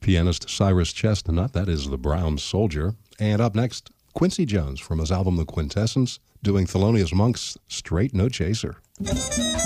pianist Cyrus Chestnut. That is The Brown Soldier. And up next, Quincy Jones from his album The Quintessence, doing Thelonious Monk's Straight No Chaser.